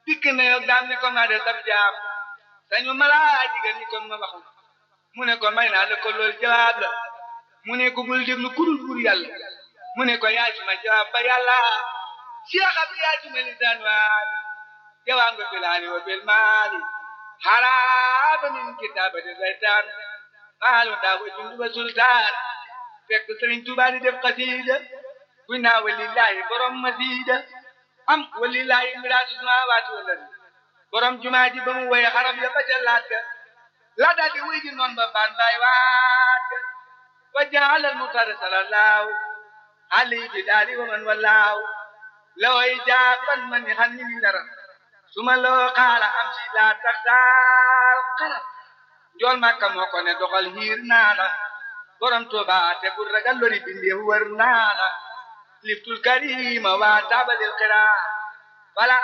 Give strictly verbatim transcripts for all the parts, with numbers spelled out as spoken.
dikk na yow daam ni ko ma de sab jaam sañu malaa jigéen ni kon ma wax mu ne ko may naa la ko loolu jawaab la mu ne ko bul déglu kudul bur yàlla mu ne ko yaa ci ma jawaab ba yàlla Cheikh Abdou yaa ci ma lisaan waali jawaab nga bilaani wa bil maali haraaba min kitaabati saytaan maalu daa wa jundu ba sultaan fekk Sëriñ Tuubaa di def xasiida kuy naa walillaahi borom masiida am walillaahi miraatu samaawaati wal ardi borom jumaa ji ba mu woye xarab ya ba ca laat ga la daal di wuy ji noon ba baan baay waat ga wa jaalal muxtaar salallaahu alayhi bi daali wa man wallaahu looy jaaban man ni xam ni mi dara suma loo xaala am si laa tax daal xarab njool Makka moo ko ne doxal hiir naa la borom Tuubaa te bul ragal lori bindee wër naa la liftul karima waa taabalil xiraa wala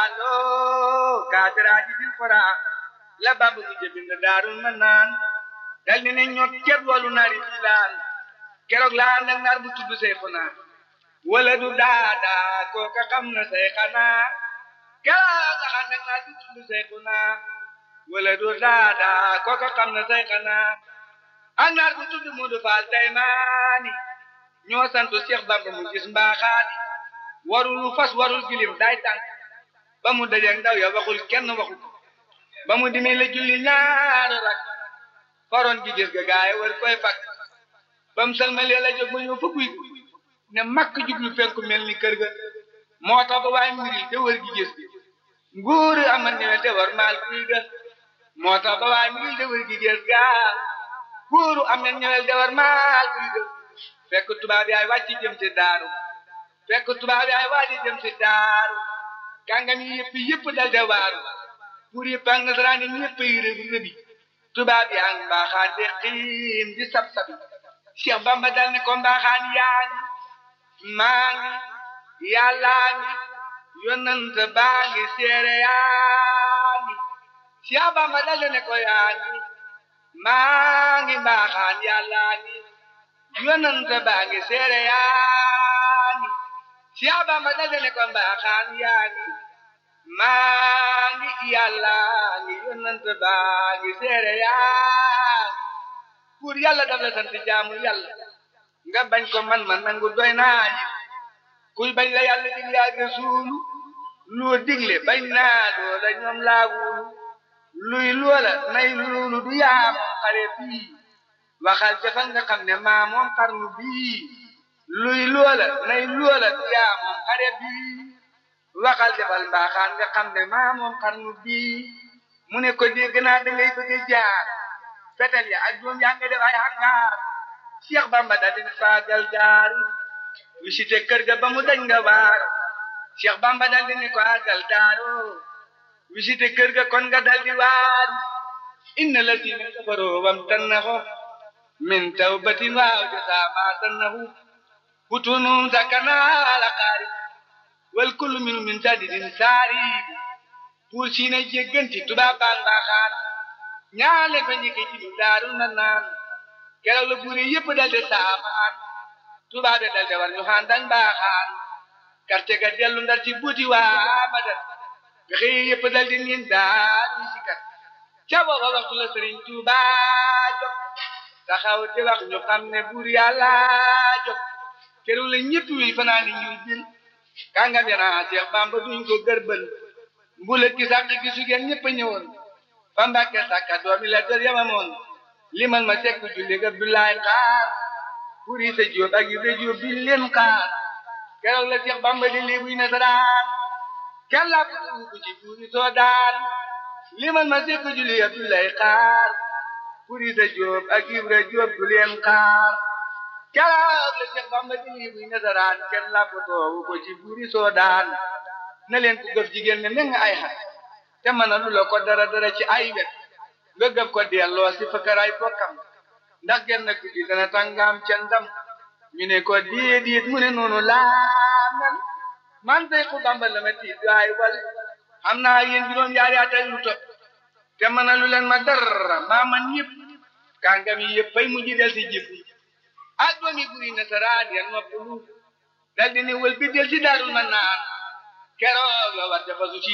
asaaloo kaatiraaji fil xoraa la babu gi jëbind daarul ma naan dal ni ne ñoo ceeb loolu naari filaan keroog laa nag naar bu tudd say xanaa wala du daadaa kooka xam na say xanaa keroog nga xam nag naar bu tudd say xanaa wala du daadaa kooka xam na say xanaa ak naar bu tudd Moodu Faal Daymaani ñoo santu Cheikh Bamba mu gis mbaaxaani warul fas warul gilim day tànk ba mu dajeeg ndaw ya waxul kenn waxu ba mu dimee la julli ñaari rak faroon gi gis ga gaay war koy fak ba mu salmalee la jóg ba ñëw fa guy ne makk jublu fenku mel ni kër ga moo tax ba waaye miril te wër gi gis gi nguur aman ñëwe te war maal guy ga moo tax ba waaye miril te wër gi gis ga nguuru am na ñëwel te war maal guy ga fekk tubaab yaay wàcc jëm ci daaru fekk tubaab yaay wàcc jëm ci daaru kàngam yi yëpp yëpp dal de waaru pour yëpp ak nasaraan yi ñëpp yi rëbi rëbi tubaab yaa ngi mbaaxaan de xiim di sab sabi Cheikh Bamba dal ne ko mbaaxaan yaa ngi maa ngi yàllaa ngi yonent baa ngi seere yaa ngi Cheikh Bamba dal ne ko yaa ngi maa ngi mbaaxaan yàllaa ngi yonent baa ngi seere yaa ngi Cheikh Bamba dal ne ko mbaaxaan yaa ngi maa ngi yàlla ngi yonent baa ngi seere yaa ngi pour yàlla daf la sant jaamu yàlla nga bañ ko man man nangu doy naa yi kuy bañ la yàlla digle ak rasuulu loo digle bañ naa loola ñoom laa wulu luy loola nay loolu du yaa moom xare bii waxal jafal nga xam ne maa moom xarnu bii luy loola nay loola du yaa moom xare bii waxal jafal mbaaxaan nga xam ne maa moom xarnu bii mu ne ko dégg naa da ngay bëgg jaar fetel ya ak doom yaa nga def ay hangaar Cheikh Bamba daal di faagal daaru visité kër ga ba mu dañ nga waar Cheikh Bamba daal di ne ko àggal daaru visité kër ga kon nga daal di waar inna lazina kafaroo wam tannahu min tawbatin waaw jasaa maa tannahu butunun sakana ala qaari wal kullu minu min sadidin saari pour si ne jégganti tubaab baan mbaaxaan ñaale fa njëkk ci lu daarul na naan keroog la buur yëpp dal de saamaan tubaab de dal de war ñu xaan dañ mbaaxaan karte ga dellu ndar ci buuti waa Badar nga xëy yëpp dal di niin daal ñu si kat ca booba waxtu la Sëriñ Tuubaa jóg taxaw di wax ñu xam ne buur yàlla jóg keroog la ñëpp wi fanaan ñuy bil kàngam ya naa Cheikh Bamba duñ ko gërbël mbula ki sàq gi sugeen ñëpp a ñëwoon fa Mbàkke sàkka doomi la dër yamamoon limal ma sekk julli ga Abdoulaye xaar puri sa jóob ak yu sa jóob bi leen xaar keroog la Cheikh Bamba di lii buy nasaraan kenn laa ko dugg ci puri soo daan limal ma sekk julli ga Abdoulaye xaar puri sa jóob ak yu sa jóob bi leen xaar keroog la Cheikh Bamba di lii buy nasaraan kenn laa ko toowu ko ci puri soo daan na leen ko gëf jigéen ne nga ay xat te mën a lu la ko dara dara ci ay wet nga gëf ko delloo si fakaraay bokkam ndax genn guddi dana tàngaam ca ndam ñu ne ko déedéet mu ne noonu laa mel man say ku Bamba la ma tiit waay wal xam naa yéen juróom yaari at ak lu topp te mën a lu leen ma dara maa man ñëpp kàngam yi yëpp fay mujj del si jëf ak doomi buri nasaraan ya noppalu dal di ne wël bi del si daarul ma naan keroog la war dafa su ci